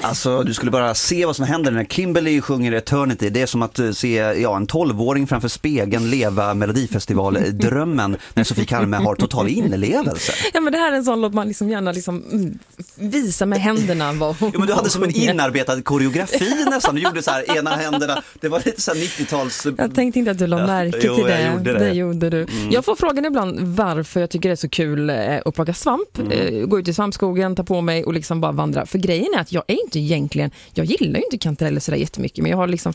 Alltså, du skulle bara se vad som händer när Kimberly sjunger Eternity. Det är som att se en 12-åring framför spegeln leva Melodifestival-drömmen när Sofie Karme har total inlevelse. Ja, men det här är en sån låt man liksom gärna visa med händerna. Men du hade som en inarbetad koreografi nästan. Du gjorde så här ena händerna. Det var lite så här 90-tals... Jag tänkte inte att du la märke till det. Det gjorde du. Jag får frågan ibland varför jag tycker det är så kul att plocka svamp. Gå ut i svampskogen, ta på mig och liksom bara vandra. För grejen är att jag gillar ju inte kantareller sådär jättemycket, men jag har liksom